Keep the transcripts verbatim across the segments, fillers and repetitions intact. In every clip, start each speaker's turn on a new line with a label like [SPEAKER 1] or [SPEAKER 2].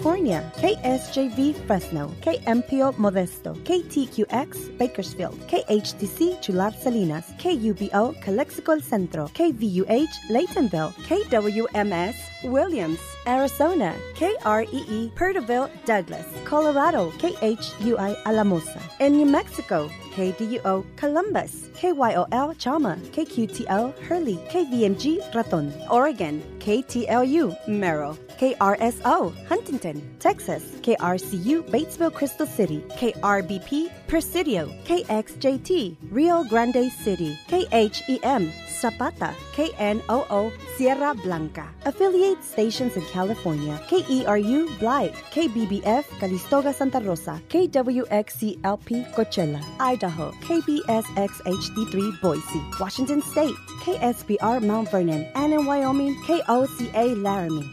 [SPEAKER 1] California, K S J V Fresno, K M P O Modesto, K T Q X Bakersfield, K H T C Chular Salinas, K U B O Calexico El Centro, K V U H Laytonville, K W M S Williams, Arizona, K R E E Perterville Douglas, Colorado, K H U I Alamosa, in New Mexico, K D U O Columbus, K Y O L Chalma, K Q T L Hurley, K V M G Raton, Oregon, K T L U Merrill, K R S O Huntington, Texas, K R C U Batesville Crystal City, K R B P Presidio, K X J T Rio Grande City, K H E M Zapata, K N O O Sierra Blanca, affiliate stations in California, K E R U Blythe, K B B F Calistoga Santa Rosa, K W X C L P Coachella, Idaho, K B S X H D three Boise, Washington State, K S B R Mount Vernon, and in Wyoming, K O C A Laramie.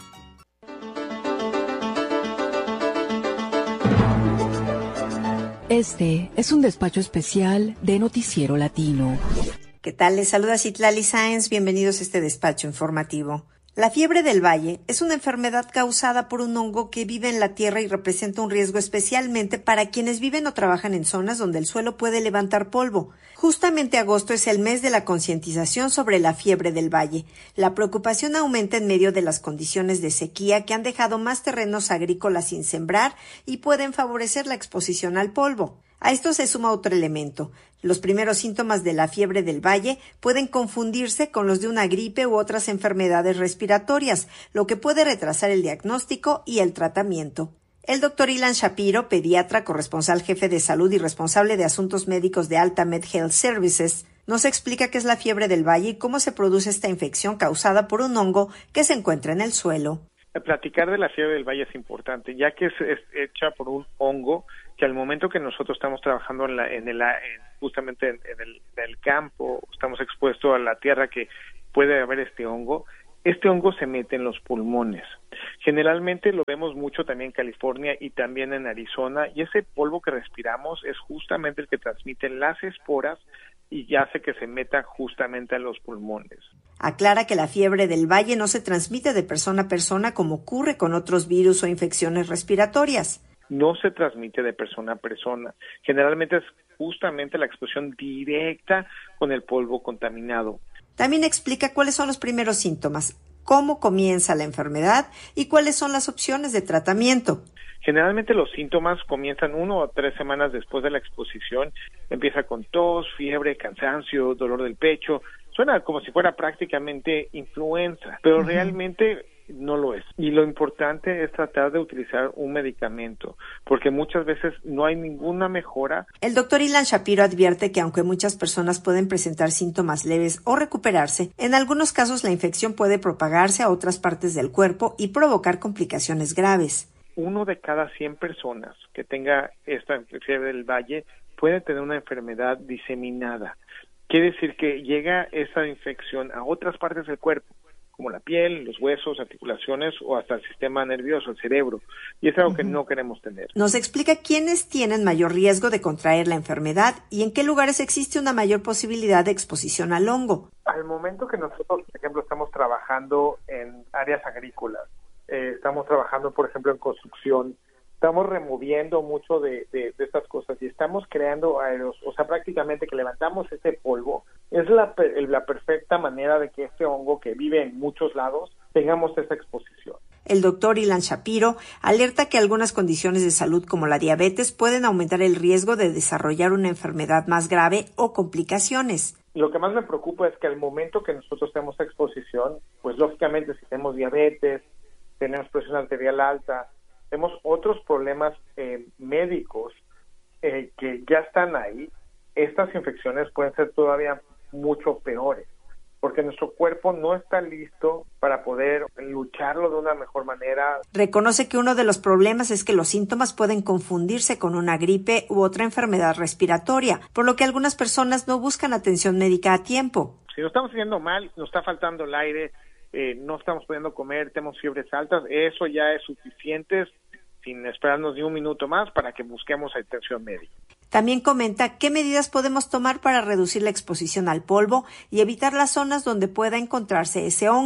[SPEAKER 2] Este es un despacho especial de Noticiero Latino.
[SPEAKER 3] ¿Qué tal? Les saluda Citlali Sáenz. Bienvenidos a este despacho informativo. La fiebre del valle es una enfermedad causada por un hongo que vive en la tierra y representa un riesgo especialmente para quienes viven o trabajan en zonas donde el suelo puede levantar polvo. Justamente agosto es el mes de la concientización sobre la fiebre del valle. La preocupación aumenta en medio de las condiciones de sequía que han dejado más terrenos agrícolas sin sembrar y pueden favorecer la exposición al polvo. A esto se suma otro elemento. Los primeros síntomas de la fiebre del valle pueden confundirse con los de una gripe u otras enfermedades respiratorias, lo que puede retrasar el diagnóstico y el tratamiento. El doctor Ilan Shapiro, pediatra, corresponsal jefe de salud y responsable de asuntos médicos de Altamed Health Services, nos explica qué es la fiebre del valle y cómo se produce esta infección causada por un hongo que se encuentra en el suelo.
[SPEAKER 4] Platicar de la fiebre del valle es importante, ya que es, es hecha por un hongo que al momento que nosotros estamos trabajando en, la, en el en, justamente en, en, el, en el campo, estamos expuestos a la tierra que puede haber este hongo, este hongo se mete en los pulmones. Generalmente lo vemos mucho también en California y también en Arizona, y ese polvo que respiramos es justamente el que transmite las esporas y hace que se meta justamente a los pulmones.
[SPEAKER 3] Aclara que la fiebre del valle no se transmite de persona a persona como ocurre con otros virus o infecciones respiratorias.
[SPEAKER 4] No se transmite de persona a persona. Generalmente es justamente la exposición directa con el polvo contaminado.
[SPEAKER 3] También explica cuáles son los primeros síntomas, cómo comienza la enfermedad y cuáles son las opciones de tratamiento.
[SPEAKER 4] Generalmente los síntomas comienzan uno o tres semanas después de la exposición. Empieza con tos, fiebre, cansancio, dolor del pecho. Suena como si fuera prácticamente influenza, pero uh-huh. realmente no lo es. Y lo importante es tratar de utilizar un medicamento, porque muchas veces no hay ninguna mejora.
[SPEAKER 3] El doctor Ilan Shapiro advierte que aunque muchas personas pueden presentar síntomas leves o recuperarse, en algunos casos la infección puede propagarse a otras partes del cuerpo y provocar complicaciones graves.
[SPEAKER 4] Uno de cada cien personas que tenga esta fiebre del valle puede tener una enfermedad diseminada. Quiere decir que llega esa infección a otras partes del cuerpo, como la piel, los huesos, articulaciones o hasta el sistema nervioso, el cerebro. Y es algo uh-huh. que no queremos tener.
[SPEAKER 3] Nos explica quiénes tienen mayor riesgo de contraer la enfermedad y en qué lugares existe una mayor posibilidad de exposición al hongo.
[SPEAKER 4] Al momento que nosotros, por ejemplo, estamos trabajando en áreas agrícolas, eh, estamos trabajando, por ejemplo, en construcción, estamos removiendo mucho de, de, de estas cosas y estamos creando aeros, o sea, prácticamente que levantamos ese polvo. Es la, la perfecta manera de que este hongo que vive en muchos lados tengamos esa exposición.
[SPEAKER 3] El doctor Ilan Shapiro alerta que algunas condiciones de salud como la diabetes pueden aumentar el riesgo de desarrollar una enfermedad más grave o complicaciones.
[SPEAKER 4] Lo que más me preocupa es que al momento que nosotros tenemos esa exposición, pues lógicamente si tenemos diabetes, tenemos presión arterial alta, tenemos otros problemas eh, médicos eh, que ya están ahí, estas infecciones pueden ser todavía mucho peores, porque nuestro cuerpo no está listo para poder lucharlo de una mejor manera.
[SPEAKER 3] Reconoce que uno de los problemas es que los síntomas pueden confundirse con una gripe u otra enfermedad respiratoria, por lo que algunas personas no buscan atención médica a tiempo.
[SPEAKER 4] Si nos estamos sintiendo mal, nos está faltando el aire, eh, no estamos pudiendo comer, tenemos fiebres altas, eso ya es suficiente sin esperarnos ni un minuto más para que busquemos atención médica.
[SPEAKER 3] También comenta qué medidas podemos tomar para reducir la exposición al polvo y evitar las zonas donde pueda encontrarse ese hongo.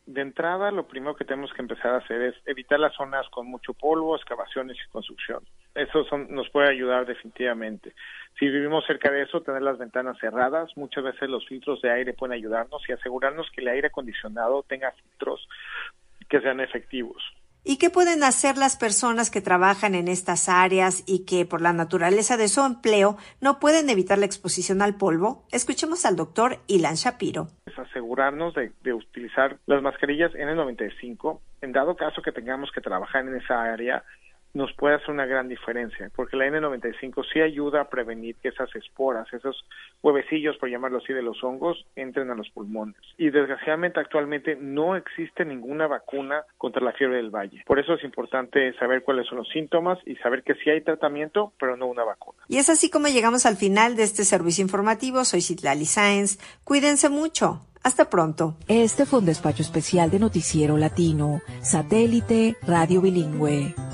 [SPEAKER 4] De entrada, lo primero que tenemos que empezar a hacer es evitar las zonas con mucho polvo, excavaciones y construcción. Eso son, nos puede ayudar definitivamente. Si vivimos cerca de eso, tener las ventanas cerradas. Muchas veces los filtros de aire pueden ayudarnos y asegurarnos que el aire acondicionado tenga filtros que sean efectivos.
[SPEAKER 3] ¿Y qué pueden hacer las personas que trabajan en estas áreas y que por la naturaleza de su empleo no pueden evitar la exposición al polvo? Escuchemos al doctor Ilan Shapiro.
[SPEAKER 4] Es asegurarnos de, de utilizar las mascarillas ene noventa y cinco. En dado caso que tengamos que trabajar en esa área, nos puede hacer una gran diferencia, porque la ene noventa y cinco sí ayuda a prevenir que esas esporas, esos huevecillos, por llamarlo así, de los hongos, entren a los pulmones. Y desgraciadamente actualmente no existe ninguna vacuna contra la fiebre del valle. Por eso es importante saber cuáles son los síntomas y saber que sí hay tratamiento, pero no una vacuna.
[SPEAKER 3] Y es así como llegamos al final de este servicio informativo. Soy Citlali Sáenz. Cuídense mucho. Hasta pronto.
[SPEAKER 2] Este fue un despacho especial de Noticiero Latino, Satélite Radio Bilingüe.